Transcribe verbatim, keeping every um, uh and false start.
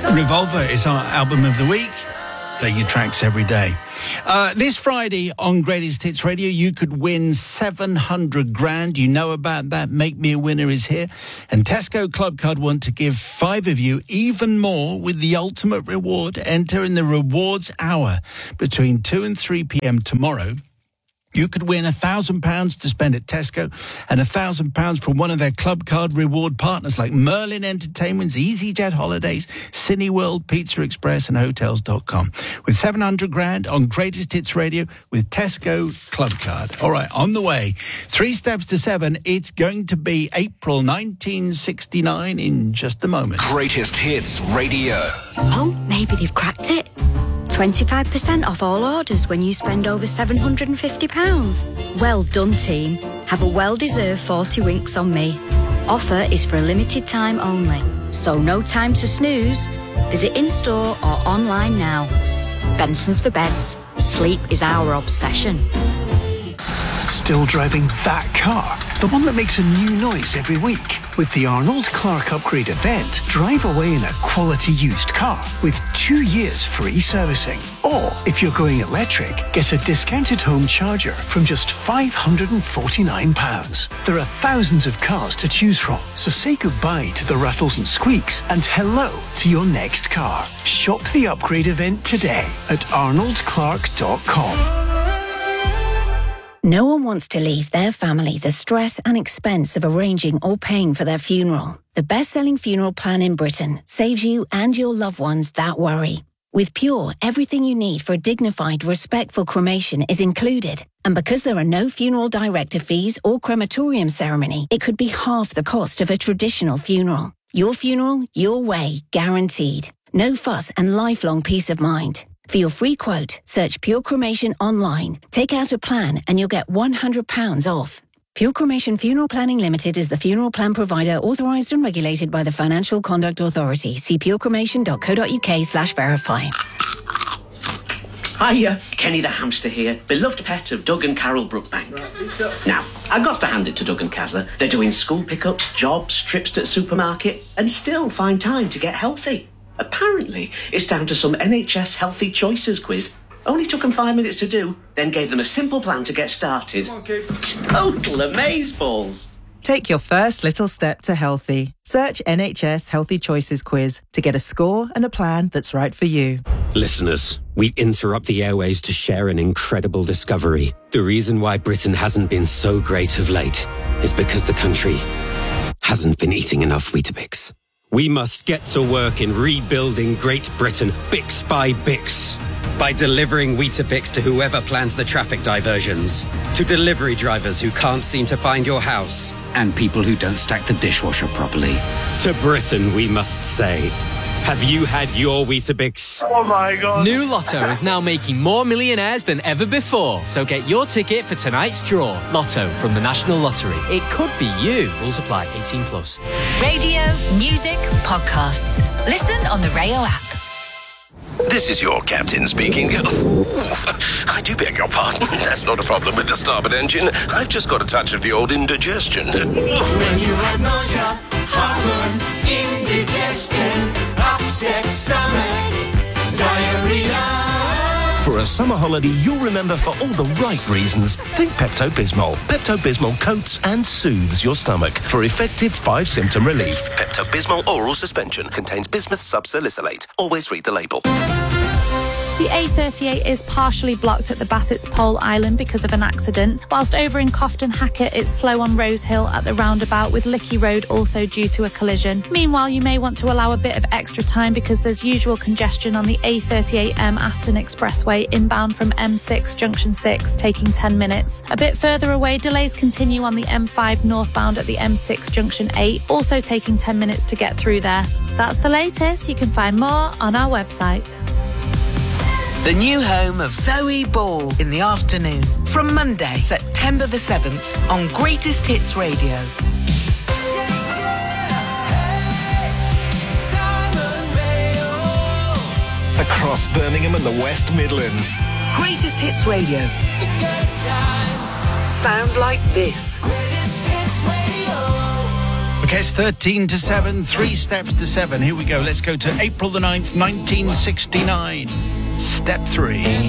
Revolver is our album of the week. Play your tracks every day. Uh, this Friday on Greatest Hits Radio, you could win seven hundred grand. You know about that. Make Me a Winner is here. And Tesco Club Card want to give five of you even more with the ultimate reward. Enter in the rewards hour between two and three p.m. tomorrow. You could win one thousand pounds to spend at Tesco and one thousand pounds from one of their Club Card reward partners like Merlin Entertainments, EasyJet Holidays, Cineworld, Pizza Express and Hotels dot com. With seven hundred grand on Greatest Hits Radio with Tesco Club Card. All right, on the way. Three steps to seven. It's going to be April nineteen sixty-nine in just a moment. Greatest Hits Radio. Oh, maybe they've cracked it. twenty-five percent off all orders when you spend over seven hundred fifty pounds. Well done, team. Have a well-deserved forty winks on me. Offer is for a limited time only, so no time to snooze. Visit in-store or online now. Benson's for beds. Sleep is our obsession. Still driving that car? The one that makes a new noise every week? With the Arnold Clark Upgrade event, drive away in a quality used car with two years free servicing. Or, if you're going electric, get a discounted home charger from just five hundred forty-nine pounds. There are thousands of cars to choose from, so say goodbye to the rattles and squeaks and hello to your next car. Shop the upgrade event today at arnold clark dot com. No one wants to leave their family the stress and expense of arranging or paying for their funeral. The best-selling funeral plan in Britain saves you and your loved ones that worry. With Pure, everything you need for a dignified, respectful cremation is included. And because there are no funeral director fees or crematorium ceremony, it could be half the cost of a traditional funeral. Your funeral, your way, guaranteed. No fuss and lifelong peace of mind. For your free quote, search Pure Cremation online. Take out a plan and you'll get one hundred pounds off. Pure Cremation Funeral Planning Limited is the funeral plan provider authorised and regulated by the Financial Conduct Authority. See purecremation.co.uk slash verify. Hiya, Kenny the hamster here, beloved pet of Doug and Carol Brookbank. Right, now, I've got to hand it to Doug and Kazza. They're doing school pickups, jobs, trips to the supermarket, and still find time to get healthy. Apparently, it's down to some N H S Healthy Choices quiz. Only took them five minutes to do, then gave them a simple plan to get started. Come on, kids. Total amazeballs. Take your first little step to healthy. Search N H S Healthy Choices quiz to get a score and a plan that's right for you. Listeners, we interrupt the airwaves to share an incredible discovery. The reason why Britain hasn't been so great of late is because the country hasn't been eating enough Weetabix. We must get to work in rebuilding Great Britain, Bix by Bix. By delivering Weetabix to whoever plans the traffic diversions, to delivery drivers who can't seem to find your house, and people who don't stack the dishwasher properly. To Britain, we must say, have you had your Weetabix? Oh my God. New Lotto is now making more millionaires than ever before. So get your ticket for tonight's draw. Lotto from the National Lottery. It could be you. Rules apply. eighteen plus. Radio, music, podcasts. Listen on the Rayo app. This is your captain speaking. I do beg your pardon. That's not a problem with the starboard engine. I've just got a touch of the old indigestion. When you have nausea, heartburn, indigestion, upset stomach, diarrhea. For a summer holiday you'll remember for all the right reasons, think Pepto-Bismol. Pepto-Bismol coats and soothes your stomach for effective five-symptom relief. Pepto-Bismol oral suspension contains bismuth subsalicylate. Always read the label. The A thirty-eight is partially blocked at the Bassett's Pole Island because of an accident, whilst over in Cofton Hackett it's slow on Rose Hill at the roundabout, with Lickey Road also due to a collision. Meanwhile, you may want to allow a bit of extra time because there's usual congestion on the A thirty-eight M Aston Expressway inbound from M six Junction six, taking ten minutes. A bit further away, delays continue on the M five northbound at the M six Junction eight, also taking ten minutes to get through there. That's the latest. You can find more on our website. The new home of Zoe Ball in the afternoon. From Monday, September the seventh, on Greatest Hits Radio. Across Birmingham and the West Midlands. Greatest Hits Radio. Sound like this. Okay, it's thirteen to seven, three steps to seven. Here we go. Let's go to April the ninth, nineteen sixty-nine. Step three.